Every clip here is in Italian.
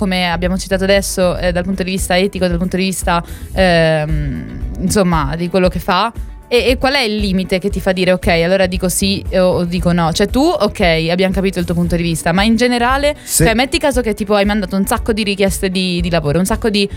come abbiamo citato adesso, dal punto di vista etico, dal punto di vista insomma di quello che fa. E qual è il limite che ti fa dire ok, allora dico sì o dico no? Cioè tu, ok, abbiamo capito il tuo punto di vista, ma in generale, cioè metti caso che tipo hai mandato un sacco di richieste di lavoro, un sacco di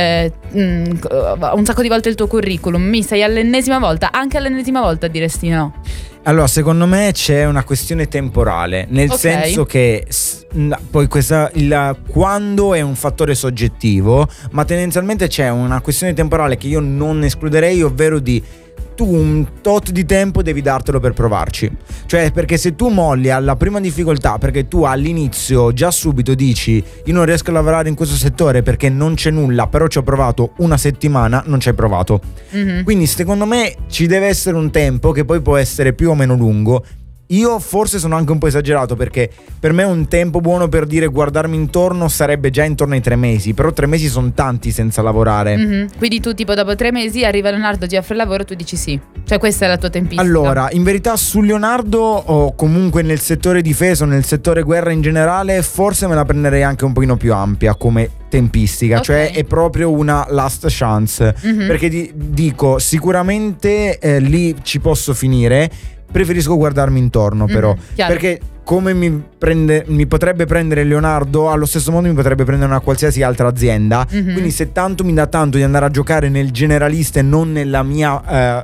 volte il tuo curriculum, mi sei all'ennesima volta, anche all'ennesima volta diresti no? Allora, secondo me c'è una questione temporale, nel senso che poi quando è un fattore soggettivo, ma tendenzialmente c'è una questione temporale che io non escluderei, ovvero di tu un tot di tempo devi dartelo per provarci. Cioè, perché se tu molli alla prima difficoltà, perché tu all'inizio già subito dici io non riesco a lavorare in questo settore perché non c'è nulla, però ci ho provato una settimana, non ci hai provato. Quindi secondo me ci deve essere un tempo che poi può essere più o meno lungo. Io forse sono anche un po' esagerato, perché per me un tempo buono per dire guardarmi intorno sarebbe già intorno ai 3 mesi. Però 3 mesi sono tanti senza lavorare. Quindi tu tipo dopo 3 mesi arriva Leonardo, ti offre il lavoro, tu dici sì. Cioè questa è la tua tempistica. Allora, in verità su Leonardo, o comunque nel settore difeso, nel settore guerra in generale, forse me la prenderei anche un pochino più ampia come tempistica. Cioè è proprio una last chance. Perché dico sicuramente lì ci posso finire. Preferisco guardarmi intorno però, perché come mi potrebbe prendere Leonardo, allo stesso modo mi potrebbe prendere una qualsiasi altra azienda. Quindi se tanto mi dà tanto di andare a giocare nel generalista e non nella mia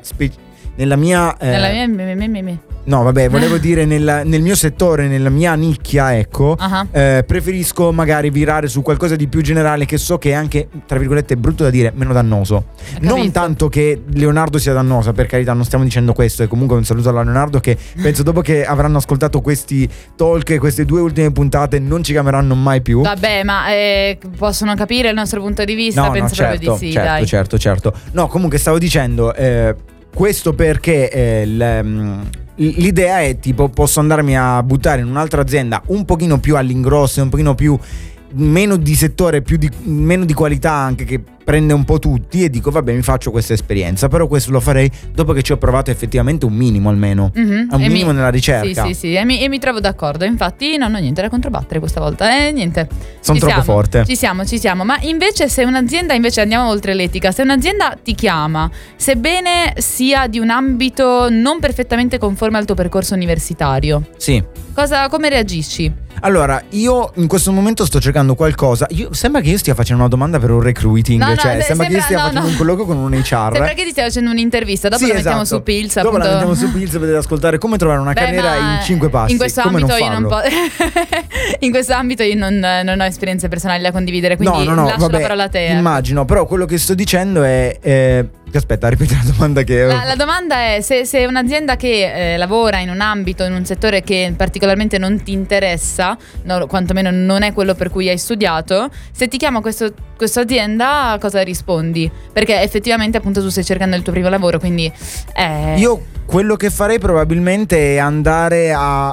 no vabbè, volevo dire nel mio settore, nella mia nicchia, ecco, preferisco magari virare su qualcosa di più generale, che so che è anche, tra virgolette, brutto da dire, meno dannoso. Non tanto che Leonardo sia dannosa, per carità, non stiamo dicendo questo. E comunque un saluto alla Leonardo, che penso dopo che avranno ascoltato questi talk, queste 2 ultime puntate, non ci chiameranno mai più. Vabbè, ma possono capire il nostro punto di vista? No, penso certo, proprio di sì, certo, dai. certo. No, comunque stavo dicendo questo perché l'idea è tipo posso andarmi a buttare in un'altra azienda un pochino più all'ingrosso, un pochino più meno di settore, meno di qualità anche, che prende un po' tutti, e dico vabbè, mi faccio questa esperienza. Però questo lo farei dopo che ci ho provato effettivamente un minimo, almeno un minimo nella ricerca. Sì, e mi trovo d'accordo. Infatti non ho niente da controbattere questa volta. Niente. Sono troppo forte. Ci siamo. Ma invece se un'azienda, invece andiamo oltre l'etica, se un'azienda ti chiama, sebbene sia di un ambito non perfettamente conforme al tuo percorso universitario, sì, come reagisci? Allora, io in questo momento sto cercando qualcosa. Sembra che io stia facendo una domanda per un recruiting. Sembra che io stia facendo un colloquio con un HR. Sembra che ti stia facendo un'intervista. Dopo la mettiamo su Pills. Dopo la mettiamo su Pills, potete ascoltare come trovare una carriera in 5 passi. In questo come ambito non farlo. in questo ambito io non ho esperienze personali da condividere, quindi lascio la parola a te. Immagino, però quello che sto dicendo è aspetta, ripeti la domanda che la domanda è se un'azienda che lavora in un ambito, in un settore che particolarmente non ti interessa, quantomeno non è quello per cui hai studiato, se ti chiama questa azienda, cosa rispondi? Perché effettivamente appunto tu stai cercando il tuo primo lavoro, quindi io quello che farei probabilmente è andare a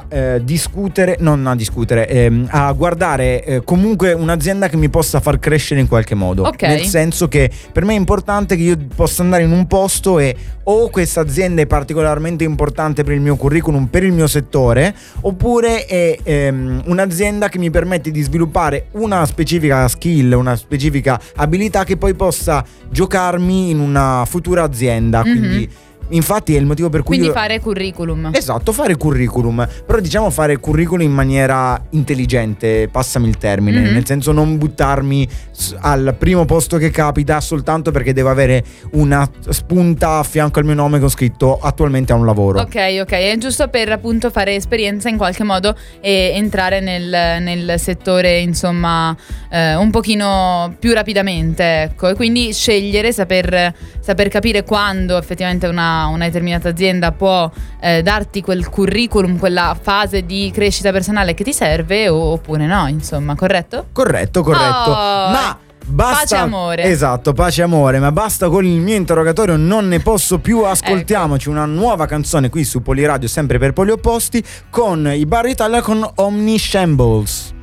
a guardare comunque un'azienda che mi possa far crescere in qualche modo. Nel senso che per me è importante che io possa andare in un posto e o questa azienda è particolarmente importante per il mio curriculum, per il mio settore, oppure è un'azienda che mi permette di sviluppare una specifica skill, una specifica abilità che poi possa giocarmi in una futura azienda. Quindi infatti è il motivo per cui fare curriculum. Esatto, fare curriculum. Però diciamo fare curriculum in maniera intelligente, passami il termine, nel senso non buttarmi al primo posto che capita soltanto perché devo avere una spunta a fianco al mio nome con scritto attualmente a un lavoro. Ok, è giusto per appunto fare esperienza in qualche modo e entrare nel settore, insomma, un pochino più rapidamente, ecco. E quindi scegliere, saper capire quando effettivamente una determinata azienda può darti quel curriculum, quella fase di crescita personale che ti serve, oppure no, insomma, corretto? Corretto. Ma basta, pace e amore. Esatto, pace e amore. Ma basta con il mio interrogatorio, non ne posso più. Ascoltiamoci una nuova canzone qui su Poliradio, sempre per Poli Opposti, con i Bar Italia, con Omni Shambles.